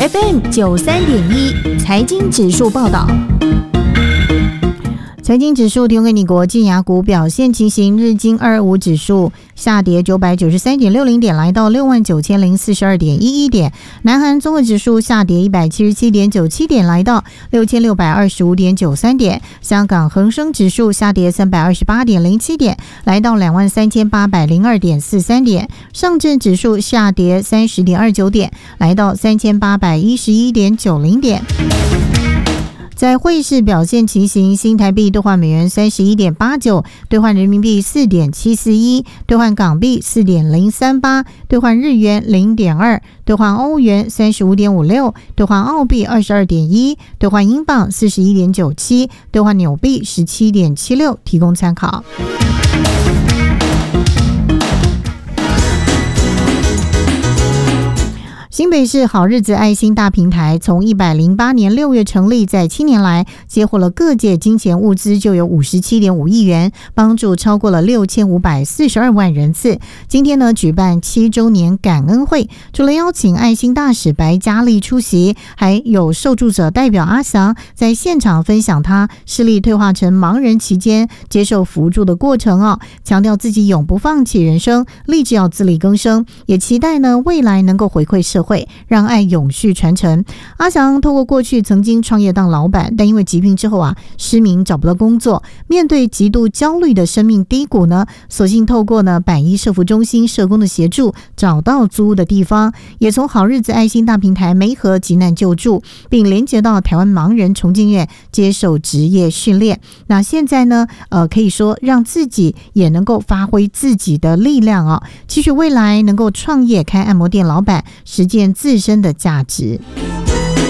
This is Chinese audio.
FM93.1财经指数报道。财经指数提供给你国际雅股表现情形，日经225指数下跌993.60点，来到69,042.11点；南韩综合指数下跌177.97点，来到6625.93点；香港恒生指数下跌328.07点，来到23,802.43点；上证指数下跌30.29点，来到3,811.90点。在汇市表现情形，新台币兑换美元31.89，兑换人民币4.741，兑换港币4.038，兑换日元0.2，兑换欧元35.56，兑换澳币22.1，兑换英镑41.97，兑换纽币17.76，提供参考。新北市好日子爱心大平台从108年6月成立，在7年来接获了各界金钱物资就有57.5亿元，帮助超过了6542万人次。今天呢，举办7周年感恩会，除了邀请爱心大使白嘉丽出席，还有受助者代表阿翔在现场分享他视力退化成盲人期间接受扶助的过程强调自己永不放弃人生，立志要自力更生，也期待呢未来能够回馈社会，让爱永续传承。阿翔透过过去曾经创业当老板，但因为疾病之后失明找不到工作，面对极度焦虑的生命低谷呢，索性透过百医社福中心社工的协助，找到租屋的地方，也从好日子爱心大平台媒合急难救助，并连接到台湾盲人重建院接受职业训练。那现在呢可以说让自己也能够发挥自己的力量期许未来能够创业开按摩店老板，实践自身的价值。